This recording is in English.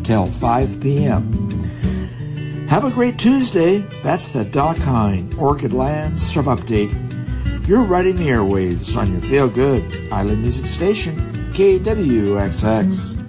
until 5 p.m. Have a great Tuesday. That's the Doc Hine Orchid Land Surf Update. You're riding the airwaves on your feel-good island music station, KWXX.